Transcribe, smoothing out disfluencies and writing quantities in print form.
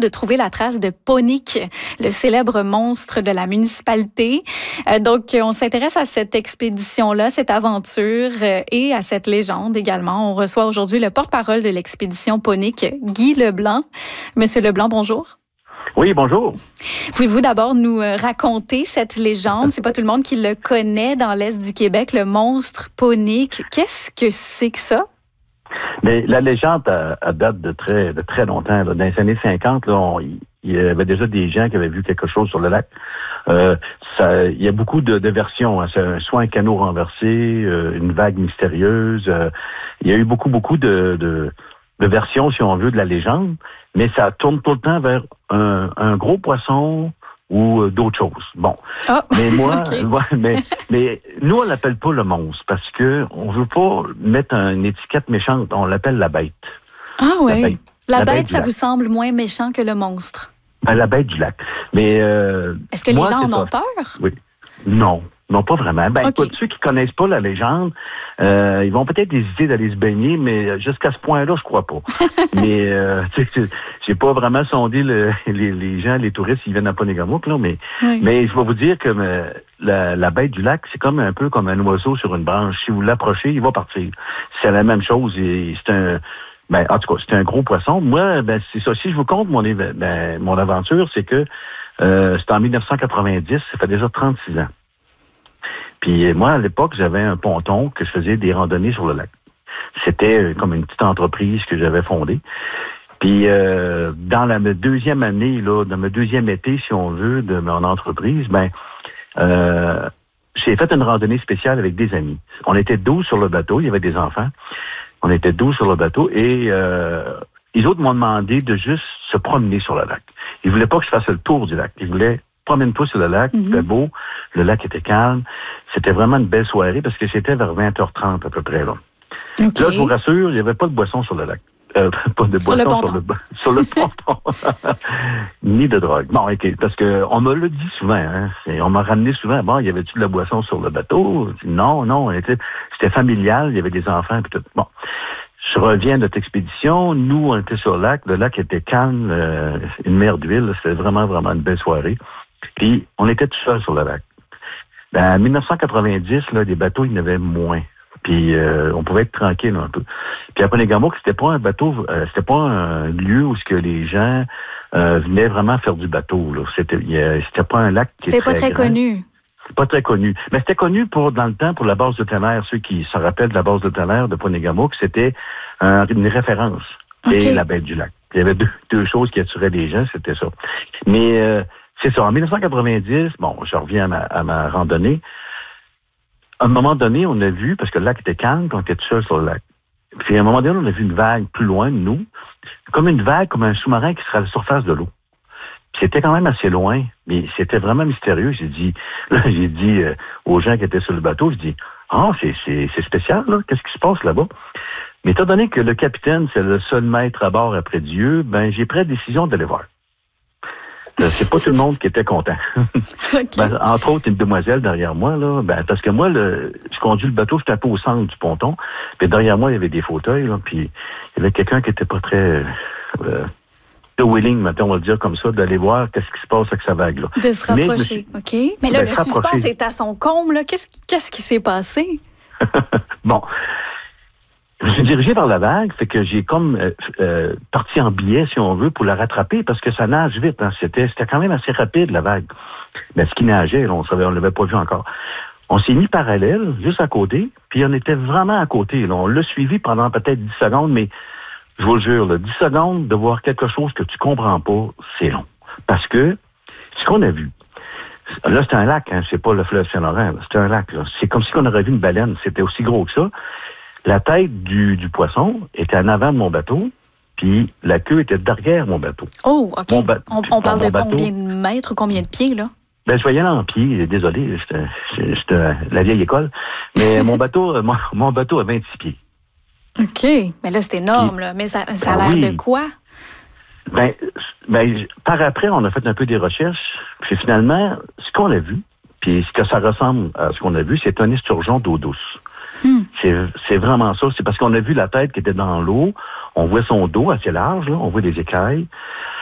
de trouver la trace de Ponique, le célèbre monstre de la municipalité. Donc, on s'intéresse à cette expédition-là, cette aventure et à cette légende également. On reçoit aujourd'hui le porte-parole de l'expédition Ponique, Guy Leblanc. Monsieur Leblanc, bonjour. Oui, bonjour. Pouvez-vous d'abord nous raconter cette légende? C'est pas tout le monde qui le connaît dans l'Est du Québec, le monstre Ponique. Qu'est-ce que c'est que ça? Mais la légende date de très longtemps. Là. Dans les années 50, là, il y avait déjà des gens qui avaient vu quelque chose sur le lac. Il y a beaucoup de versions. Hein. C'est soit un canot renversé, une vague mystérieuse. Il y a eu beaucoup de versions, si on veut, de la légende. Mais ça tourne tout le temps vers un gros poisson ou d'autres choses. Bon. Oh, mais moi, okay. mais nous, on l'appelle pas le monstre parce que on veut pas mettre une étiquette méchante. On l'appelle la bête. Ah oui. La bête, ça vous semble moins méchant que le monstre? La bête du lac. Mais est-ce que les gens en ont peur? Oui. Non, pas vraiment. Okay. Écoute, ceux qui connaissent pas la légende, ils vont peut-être hésiter d'aller se baigner, mais jusqu'à ce point-là, je crois pas. Mais j'ai pas vraiment sondé les gens, les touristes, ils viennent à Ponégamouk, là, mais je vais vous dire que la bête du lac, c'est comme un peu comme un oiseau sur une branche. Si vous l'approchez, il va partir. C'est la même chose. En tout cas, c'est un gros poisson. Moi, c'est ça. Si je vous compte mon aventure, c'est que c'était en 1990, ça fait déjà 36 ans. Puis moi, à l'époque, j'avais un ponton que je faisais des randonnées sur le lac. C'était comme une petite entreprise que j'avais fondée. Puis dans ma deuxième année, là, dans ma deuxième été, si on veut, de mon entreprise, j'ai fait une randonnée spéciale avec des amis. On était 12 sur le bateau, il y avait des enfants. On était 12 sur le bateau et les autres m'ont demandé de juste se promener sur le lac. Ils voulaient pas que je fasse le tour du lac. Ils voulaient promène-toi sur le lac, c'était beau, le lac était calme. C'était vraiment une belle soirée parce que c'était vers 20h30 à peu près. Là, okay. Là je vous rassure, il n'y avait pas de boisson sur le lac. Pas de sur boisson sur le ponton. Ni de drogue. Bon, OK, parce que on me l'a dit souvent, hein. On m'a ramené souvent, bon, y avait-tu de la boisson sur le bateau? Non, c'était familial, il y avait des enfants et tout. Bon. Je reviens de notre expédition. Nous, on était sur le lac était calme, une mer d'huile, c'était vraiment, vraiment une belle soirée. Puis, on était tout seul sur le lac. En 1990, là, des bateaux, il y en avait moins. Puis, on pouvait être tranquille un peu. Puis, à Ponégamouk, c'était pas un bateau, c'était pas un lieu où ce que les gens venaient vraiment faire du bateau. Là. C'était pas un lac qui était pas très grand. Connu. Pas très connu. Mais c'était connu dans le temps pour la base de tonnerre. Ceux qui se rappellent de la base de tonnerre de Ponégamouk, c'était une référence. Okay. Et la bête du lac. Il y avait deux choses qui attiraient les gens, c'était ça. Mais c'est ça. En 1990, bon, je reviens à ma randonnée. À un moment donné, on a vu, parce que le lac était calme, puis on était tout seul sur le lac. Puis à un moment donné, on a vu une vague plus loin de nous, comme une vague, comme un sous-marin qui serait à la surface de l'eau. C'était quand même assez loin, mais c'était vraiment mystérieux. J'ai dit aux gens qui étaient sur le bateau, c'est spécial, là. Qu'est-ce qui se passe là-bas? Mais étant donné que le capitaine, c'est le seul maître à bord après Dieu, j'ai pris la décision d'aller voir. C'est pas tout le monde qui était content. Okay. Entre autres, une demoiselle derrière moi, là, parce que moi, je conduis le bateau, j'étais un peu au centre du ponton, puis derrière moi, il y avait des fauteuils, là, puis il y avait quelqu'un qui était pas très... willing, maintenant, on va le dire comme ça, d'aller voir qu'est-ce qui se passe avec sa vague-là. De se rapprocher, OK. Mais là, le suspense est à son comble. Là. Qu'est-ce qui s'est passé? Bon. Je suis dirigé vers la vague, fait que j'ai comme parti en biais, si on veut, pour la rattraper, parce que ça nage vite. Hein. C'était quand même assez rapide, la vague. Mais ce qui nageait, là, on l'avait pas vu encore. On s'est mis parallèle, juste à côté, puis on était vraiment à côté. Là. On l'a suivi pendant peut-être 10 secondes, mais je vous le jure, là, 10 secondes de voir quelque chose que tu comprends pas, c'est long. Parce que ce qu'on a vu, là, c'est un lac, hein, c'est pas le fleuve Saint-Laurent, là, c'est un lac. Là. C'est comme si on aurait vu une baleine, c'était aussi gros que ça. La tête du poisson était en avant de mon bateau, puis la queue était derrière mon bateau. Oh, OK. On parle de combien de mètres, combien de pieds, là? Je voyais là en pied, désolé, c'était la vieille école, mais mon bateau a 26 pieds. OK. Mais là, c'est énorme, là. Mais ça a l'air de quoi? Par après, on a fait un peu des recherches. Puis finalement, ce qu'on a vu, puis ce que ça ressemble à ce qu'on a vu, c'est un esturgeon d'eau douce. C'est vraiment ça. C'est parce qu'on a vu la tête qui était dans l'eau. On voit son dos assez large, là. On voit des écailles.